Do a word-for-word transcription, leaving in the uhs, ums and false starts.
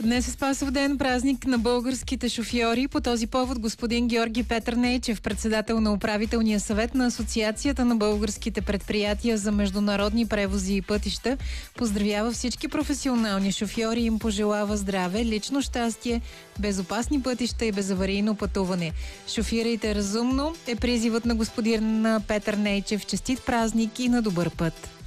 Днес е Спасов ден, празник на българските шофьори. По този повод господин Георги Петърнейчев, председател на управителния съвет на Асоциацията на българските предприятия за международни превози и пътища, поздравява всички професионални шофьори и им пожелава здраве, лично щастие, безопасни пътища и безаварийно пътуване. Шофирайте разумно е призивът на господин Петърнейчев. Честит празник и на добър път!